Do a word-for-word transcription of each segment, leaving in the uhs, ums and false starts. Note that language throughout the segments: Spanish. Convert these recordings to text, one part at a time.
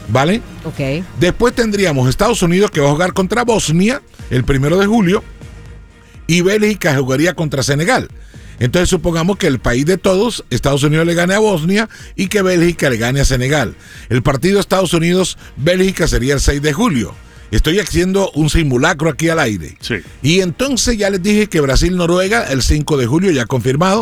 ¿Vale? Ok. Después tendríamos Estados Unidos, que va a jugar contra Bosnia el primero de julio, y Bélgica jugaría contra Senegal. Entonces supongamos que el país de todos, Estados Unidos le gane a Bosnia y que Bélgica le gane a Senegal. El partido Estados Unidos-Bélgica sería el seis de julio. Estoy haciendo un simulacro aquí al aire. Sí. Y entonces ya les dije que Brasil-Noruega el cinco de julio, ya confirmado.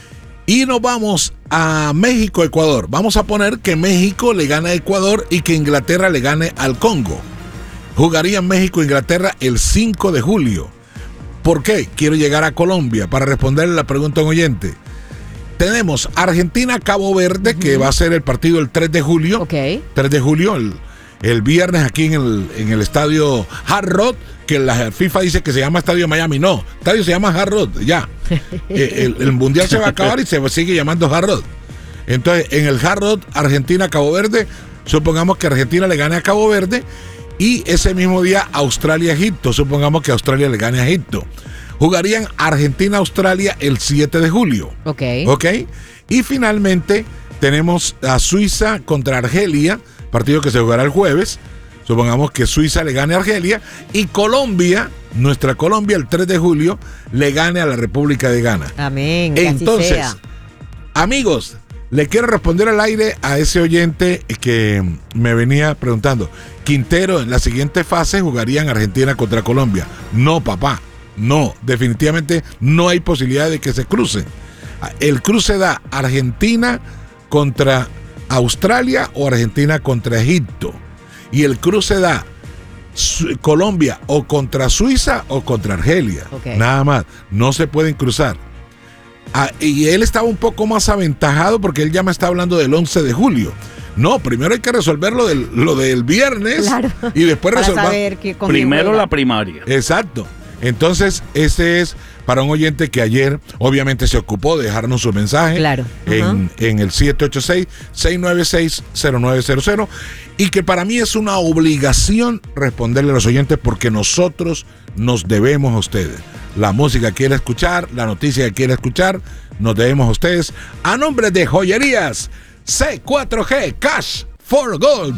Y nos vamos a México-Ecuador. Vamos a poner que México le gana a Ecuador y que Inglaterra le gane al Congo. Jugarían México-Inglaterra el cinco de julio. ¿Por qué? Quiero llegar a Colombia para responderle la pregunta a un oyente. Tenemos Argentina-Cabo Verde, uh-huh. que va a ser el partido el tres de julio. Ok. tres de julio, el, el viernes aquí en el, en el estadio Hard Rock, que la FIFA dice que se llama Estadio Miami. No, el estadio se llama Hard Rock, ya. el, el mundial se va a acabar y se sigue llamando Hard Rock. Entonces, en el Hard Rock, Argentina-Cabo Verde, supongamos que Argentina le gane a Cabo Verde. Y ese mismo día Australia-Egipto, supongamos que Australia le gane a Egipto. Jugarían Argentina-Australia el siete de julio. Ok. Ok. Y finalmente tenemos a Suiza contra Argelia, partido que se jugará el jueves. Supongamos que Suiza le gane a Argelia. Y Colombia, nuestra Colombia, el tres de julio, le gane a la República de Ghana. Amén. Que Entonces, así sea. Amigos, le quiero responder al aire a ese oyente que me venía preguntando. Quintero, en la siguiente fase jugarían Argentina contra Colombia. No, papá, no, definitivamente no hay posibilidad de que se crucen. El cruce da Argentina contra Australia o Argentina contra Egipto. Y el cruce da Su- Colombia o contra Suiza o contra Argelia. Okay. Nada más, no se pueden cruzar. Ah, y él estaba un poco más aventajado porque él ya me está hablando del once de julio. No, primero hay que resolver lo del, lo del viernes, Claro. y después Para resolver. saber que- con quién Primero juega. la primaria. Exacto. Entonces, ese es para un oyente que ayer obviamente se ocupó de dejarnos su mensaje Claro. en, Ajá. en el siete ocho seis, seis nueve seis, cero nueve cero cero, y que para mí es una obligación responderle a los oyentes porque nosotros nos debemos a ustedes. La música que quiere escuchar, la noticia que quiere escuchar, nos debemos a ustedes. A nombre de Joyerías C cuatro G Cash for Gold.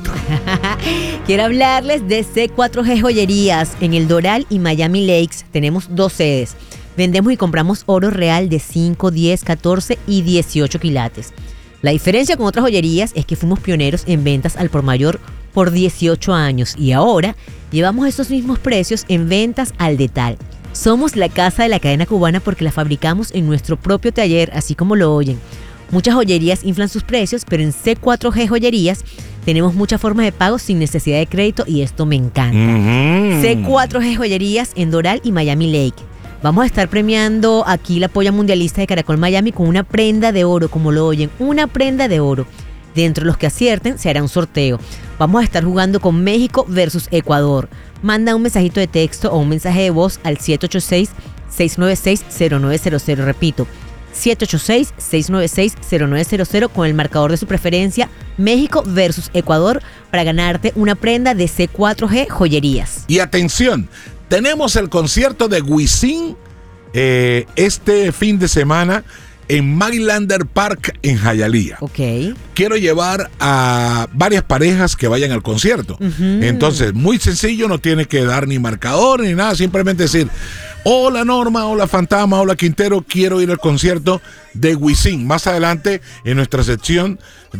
Quiero hablarles de C cuatro G Joyerías. En El Doral y Miami Lakes tenemos dos sedes. Vendemos y compramos oro real de cinco, diez, catorce y dieciocho quilates. La diferencia con otras joyerías es que fuimos pioneros en ventas al por mayor por dieciocho años y ahora llevamos esos mismos precios en ventas al detal. Somos la casa de la cadena cubana porque la fabricamos en nuestro propio taller, así como lo oyen. Muchas joyerías inflan sus precios, pero en C cuatro G Joyerías tenemos muchas formas de pago sin necesidad de crédito y esto me encanta. Mm-hmm. C cuatro G Joyerías en Doral y Miami Lake. Vamos a estar premiando aquí la polla mundialista de Caracol Miami con una prenda de oro, como lo oyen, una prenda de oro. Dentro de los que acierten se hará un sorteo. Vamos a estar jugando con México versus Ecuador. Manda un mensajito de texto o un mensaje de voz al siete ocho seis, seis nueve seis, cero nueve cero cero. Repito, siete ocho seis, seis nueve seis, cero nueve cero cero con el marcador de su preferencia, México versus Ecuador, para ganarte una prenda de C cuatro G Joyerías. Y atención, tenemos el concierto de Wisin eh, este fin de semana en Mailander Park en Hialeah. Ok. Quiero llevar a varias parejas que vayan al concierto. Uh-huh. Entonces, muy sencillo, no tiene que dar ni marcador ni nada, simplemente decir, hola Norma, hola Fantasma, hola Quintero, quiero ir al concierto de Wisin. Más adelante, en nuestra sección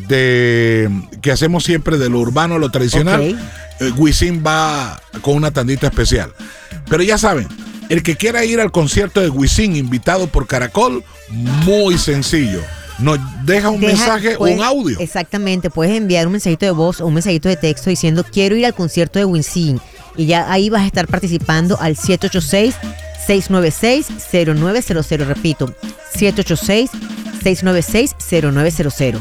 de que hacemos siempre de lo urbano a lo tradicional, Okay. eh, Wisin va con una tandita especial. Pero ya saben, el que quiera ir al concierto de Wisin, invitado por Caracol, muy sencillo. Nos deja un Deja, mensaje o puedes- un audio. Exactamente, puedes enviar un mensajito de voz o un mensajito de texto diciendo quiero ir al concierto de Wisin y ya ahí vas a estar participando al siete ocho seis, seis nueve seis, cero nueve cero cero. Repito, siete ocho seis, seis nueve seis, cero nueve cero cero.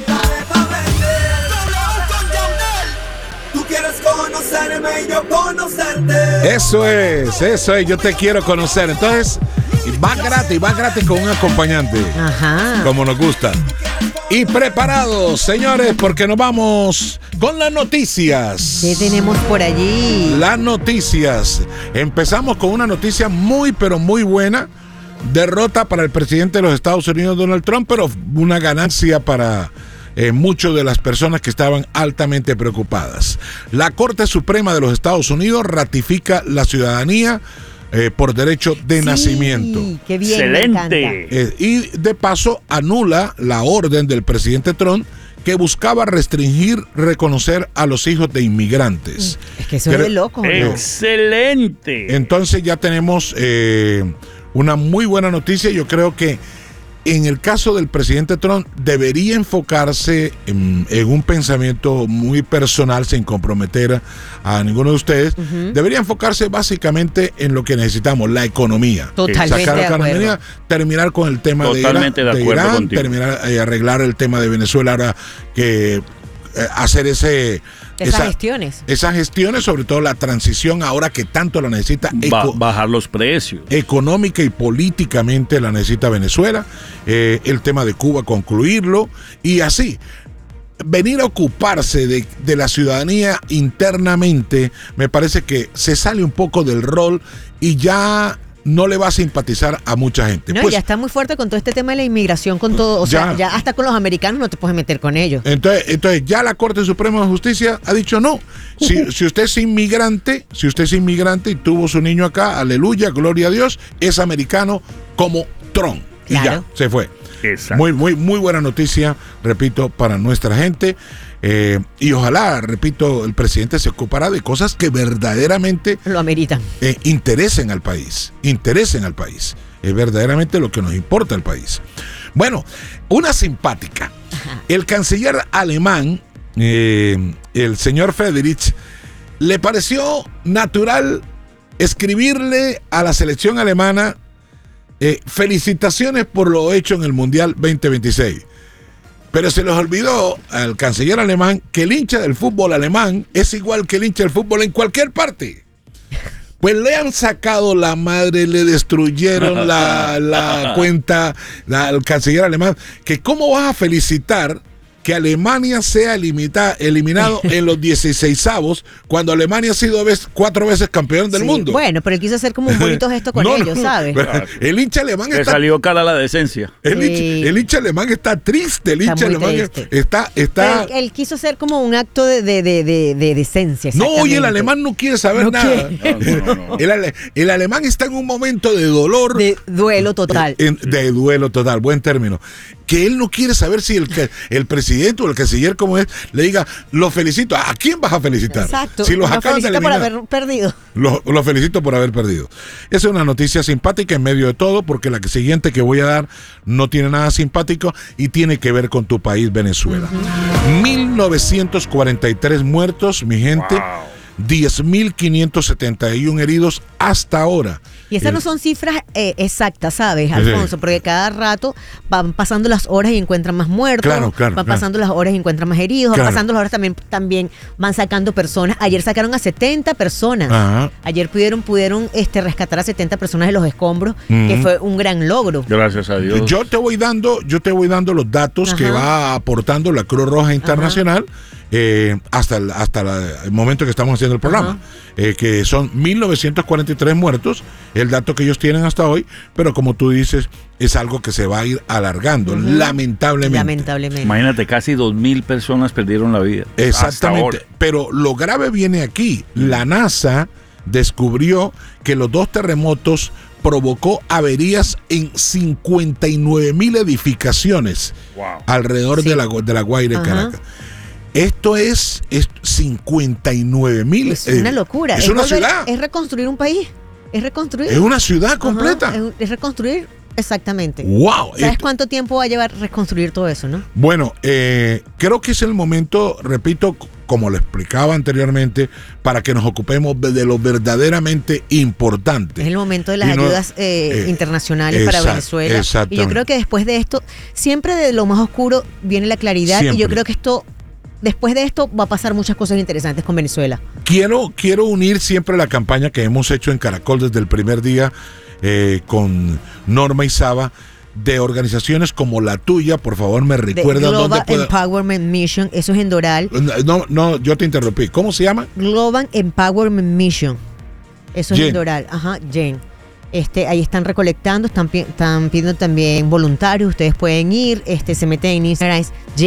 Tú quieres conocerme y yo conocerte. Eso es, eso es, yo te quiero conocer. Entonces, va gratis, va gratis con un acompañante. Ajá. Como nos gusta. Y preparados, señores, porque nos vamos con las noticias. ¿Qué tenemos por allí? Las noticias. Empezamos con una noticia muy, pero muy buena. Derrota para el presidente de los Estados Unidos, Donald Trump, pero una ganancia para eh, muchas de las personas que estaban altamente preocupadas. La Corte Suprema de los Estados Unidos ratifica la ciudadanía eh, por derecho de Sí, nacimiento. qué bien, me encanta. Excelente. Eh, y de paso anula la orden del presidente Trump que buscaba restringir reconocer a los hijos de inmigrantes. Es que eso Pero- es de loco, ¿no? Excelente. Entonces ya tenemos eh, una muy buena noticia. Yo creo que en el caso del presidente Trump debería enfocarse en, en un pensamiento muy personal sin comprometer a ninguno de ustedes. Ujú. Debería enfocarse básicamente en lo que necesitamos, la economía. Totalmente Sacar de la economía, acuerdo. terminar con el tema de Irán, Totalmente de de acuerdo Irán, contigo. terminar eh, arreglar el tema de Venezuela ahora que eh, hacer ese Esas esa- gestiones. esas gestiones, sobre todo la transición ahora que tanto la necesita Ba- eco- bajar los precios. económica y políticamente la necesita Venezuela, eh, el tema de Cuba concluirlo y así. Venir a ocuparse de, de la ciudadanía internamente, me parece que se sale un poco del rol y ya no le va a simpatizar a mucha gente. No, Pues, ya está muy fuerte con todo este tema de la inmigración, con todo, o sea, Ya. ya hasta con los americanos no te puedes meter con ellos. Entonces, entonces ya la Corte Suprema de Justicia ha dicho no. Si, si usted es inmigrante, si usted es inmigrante y tuvo su niño acá, aleluya, gloria a Dios, es americano como Trump. Y Claro. ya, se fue. Exacto. Muy, muy, muy buena noticia, repito, para nuestra gente. Eh, y ojalá, repito, el presidente se ocupará de cosas que verdaderamente Lo ameritan. eh, interesen al país, interesen al país. Es verdaderamente lo que nos importa al país. Bueno, una simpática. El canciller alemán, eh, el señor Friedrich, le pareció natural escribirle a la selección alemana eh, felicitaciones por lo hecho en el Mundial veinte veintiséis. Pero se les olvidó al canciller alemán que el hincha del fútbol alemán es igual que el hincha del fútbol en cualquier parte. Pues le han sacado la madre, le destruyeron la, la cuenta la- al canciller alemán. Que cómo vas a felicitar que Alemania sea elimita- eliminado en los dieciseisavos cuando Alemania ha sido vez- cuatro veces campeón del Sí. mundo. Bueno, pero él quiso hacer como un bonito gesto con No, no, ellos, ¿sabes? El hincha alemán Le está salió cara la decencia. el, Sí. hincha, el hincha alemán está triste, el Está hincha muy alemán triste. está, está, Pero él, él quiso hacer como un acto de, de, de, de, de decencia. no, y el exactamente. alemán no quiere saber No nada. quiere. No, no, no. El, ale- el alemán está en un momento de dolor, De duelo total. en- de duelo total, buen término. Que él no quiere saber si el, que- el presidente o el canciller, como es, le diga, lo felicito. ¿A quién vas a felicitar? Exacto. Si los Lo acaban de felicito por eliminar. haber perdido. Lo, lo felicito por haber perdido. Esa es una noticia simpática en medio de todo, porque la que- siguiente que voy a dar no tiene nada simpático y tiene que ver con tu país, Venezuela. mil novecientos cuarenta y tres muertos, mi gente. Wow. diez mil quinientos setenta y uno heridos hasta ahora. Y esas El- no son cifras eh, exactas, ¿sabes, Sí. Alfonso? Porque cada rato van pasando las horas y encuentran más muertos. Claro, claro, Van claro. pasando las horas y encuentran más heridos. Claro. Van pasando las horas también, también van sacando personas. Ayer sacaron a setenta personas. Ajá. Ayer pudieron, pudieron este, rescatar a setenta personas de los escombros, Ujú. que fue un gran logro. Gracias a Dios. Yo te voy dando, yo te voy dando los datos Ajá. que va aportando la Cruz Roja Internacional eh, hasta, el, hasta la- el momento que estamos haciendo el programa, eh, que son mil novecientos cuarenta y tres muertos, el dato que ellos tienen hasta hoy, pero como tú dices, es algo que se va a ir alargando, Ujú. lamentablemente. Lamentablemente. Imagínate, casi dos mil personas perdieron la vida. Hasta Exactamente. ahora. Pero lo grave viene aquí. La NASA descubrió que los dos terremotos provocó averías en cincuenta y nueve mil edificaciones Wow. alrededor Sí. de, la, de la Guaira, Ajá. Caracas. Esto es, es cincuenta y nueve mil. Es una locura. Es una volver- ciudad. Es reconstruir un país. Es reconstruir. Es una ciudad Ajá, completa. es, es reconstruir exactamente. ¡Wow! ¿Sabes Esto- cuánto tiempo va a llevar reconstruir todo eso, no? Bueno, eh, creo que es el momento, repito, c- como lo explicaba anteriormente, para que nos ocupemos de de lo verdaderamente importante. Es el momento de las Y no- ayudas eh, eh, internacionales para exact- Venezuela. Y yo exactamente. creo que después de esto, siempre de lo más oscuro viene la claridad. Y yo Siempre. creo que esto, después de esto, va a pasar muchas cosas interesantes con Venezuela. Quiero, quiero unir siempre la campaña que hemos hecho en Caracol desde el primer día eh, con Norma y Saba, de organizaciones como la tuya. Por favor, me De recuerda dónde Global puedo... Empowerment Mission, eso es en Doral. No, no, yo te interrumpí. ¿Cómo se llama? Global Empowerment Mission. Eso es Jen. en Doral. Ajá, Jen. Este, ahí están recolectando, están, pi- están pidiendo también voluntarios. Ustedes pueden ir, este, se meten en Instagram, es